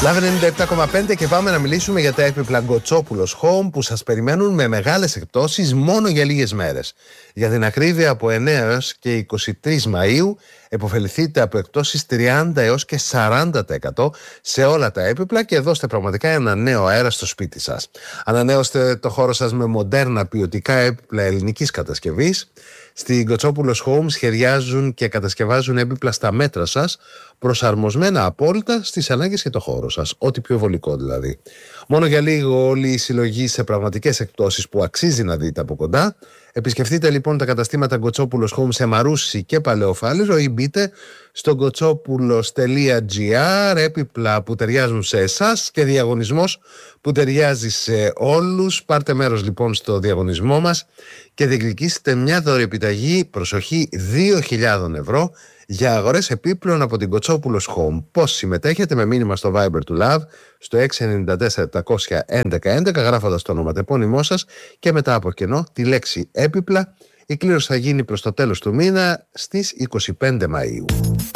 Λάβε 97,5 και πάμε να μιλήσουμε για τα έπιπλα Γκοτσόπουλος Home που σας περιμένουν με μεγάλες εκπτώσεις μόνο για λίγες μέρες. Για την ακρίβεια, από 9 έως και 23 Μαΐου επωφεληθείτε από εκπτώσεις 30 έως και 40% σε όλα τα έπιπλα και δώστε πραγματικά ένα νέο αέρα στο σπίτι σας. Ανανέωστε το χώρο σας με μοντέρνα ποιοτικά έπιπλα ελληνικής κατασκευής. Στην Γκοτσόπουλος Home σχεδιάζουν και κατασκευάζουν έπιπλα στα μέτρα σας, προσαρμοσμένα απόλυτα στις ανάγκες και το χώρο σας. Ό,τι πιο βολικό δηλαδή. Μόνο για λίγο όλη η συλλογή σε πραγματικές εκπτώσεις που αξίζει να δείτε από κοντά. Επισκεφτείτε λοιπόν τα καταστήματα Γκοτσόπουλος Home σε Μαρούσι και Παλαιοφάλιρο ή μπείτε στο γκοτσόπουλος.gr. Έπιπλα που ταιριάζουν σε εσάς και διαγωνισμός που ταιριάζει σε όλους. Πάρτε μέρος λοιπόν στο διαγωνισμό μας και διεκδικήστε μια δωρεοεπιταγή, προσοχή, 2.000 ευρώ για αγορές επίπλων από την Γκοτσόπουλος Home. Πώς συμμετέχετε? Με μήνυμα στο Viber του Love στο 694-711-11 γράφοντας το ονοματεπώνυμό σας και μετά από κενό τη λέξη έπιπλα. Η κλήρωση θα γίνει προς το τέλος του μήνα στις 25 Μαΐου.